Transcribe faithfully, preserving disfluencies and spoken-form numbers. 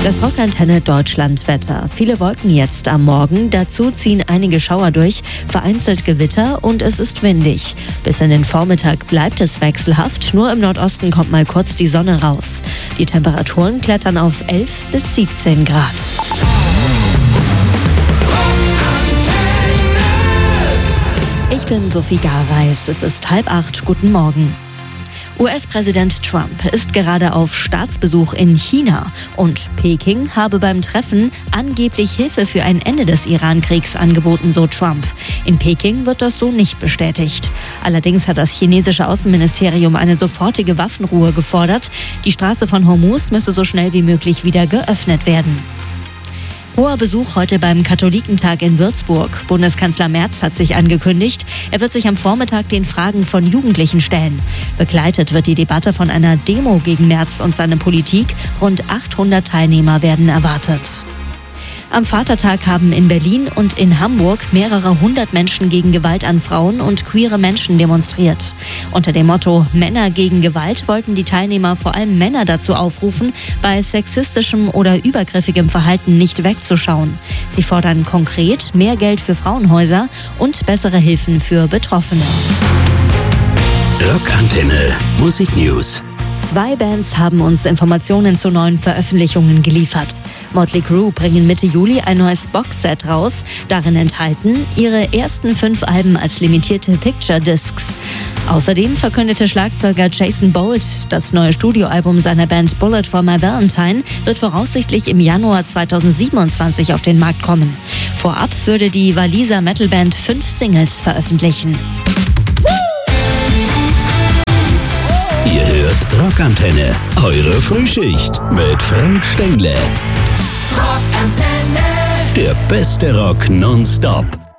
Das Rockantenne Deutschlandwetter. Viele Wolken jetzt am Morgen. Dazu ziehen einige Schauer durch, vereinzelt Gewitter und es ist windig. Bis in den Vormittag bleibt es wechselhaft. Nur im Nordosten kommt mal kurz die Sonne raus. Die Temperaturen klettern auf elf bis siebzehn Grad. Ich bin Sophie Garreis. Es ist halb acht. Guten Morgen. U S-Präsident Trump ist gerade auf Staatsbesuch in China und Peking habe beim Treffen angeblich Hilfe für ein Ende des Iran-Kriegs angeboten, so Trump. In Peking wird das so nicht bestätigt. Allerdings hat das chinesische Außenministerium eine sofortige Waffenruhe gefordert. Die Straße von Hormuz müsse so schnell wie möglich wieder geöffnet werden. Hoher Besuch heute beim Katholikentag in Würzburg. Bundeskanzler Merz hat sich angekündigt, er wird sich am Vormittag den Fragen von Jugendlichen stellen. Begleitet wird die Debatte von einer Demo gegen Merz und seine Politik. Rund achthundert Teilnehmer werden erwartet. Am Vatertag haben in Berlin und in Hamburg mehrere hundert Menschen gegen Gewalt an Frauen und queere Menschen demonstriert. Unter dem Motto Männer gegen Gewalt wollten die Teilnehmer vor allem Männer dazu aufrufen, bei sexistischem oder übergriffigem Verhalten nicht wegzuschauen. Sie fordern konkret mehr Geld für Frauenhäuser und bessere Hilfen für Betroffene. Rockantenne Musik News. Zwei Bands haben uns Informationen zu neuen Veröffentlichungen geliefert. Motley Crue bringen Mitte Juli ein neues Boxset raus. Darin enthalten ihre ersten fünf Alben als limitierte Picture Discs. Außerdem verkündete Schlagzeuger Jason Bolt, das neue Studioalbum seiner Band Bullet for My Valentine wird voraussichtlich im Januar zweitausendsiebenundzwanzig auf den Markt kommen. Vorab würde die Waliser Metalband fünf Singles veröffentlichen. Ihr hört Rockantenne, eure Frühschicht mit Frank Stengler. Rockantenne. Der beste Rock nonstop.